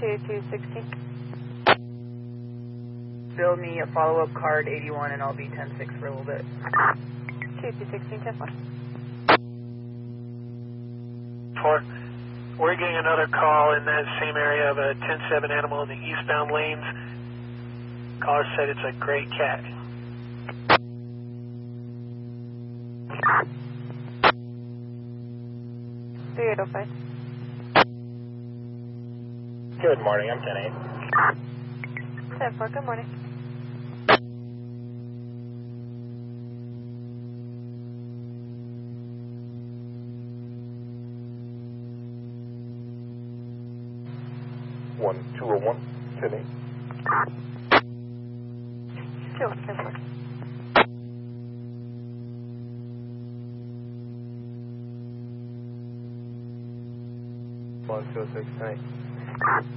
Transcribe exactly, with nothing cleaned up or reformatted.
two two sixteen. Build me a follow-up card eighty-one and I'll be ten six for a little bit. two two sixteen, ten four. four. We're getting another call in that same area of a ten seven animal in the eastbound lanes. Caller said it's a gray cat. three eight oh five. Good morning, I'm ten eight. ten four, good morning. one two oh one, ten eight. two one, ten four. one two oh six, ten eight.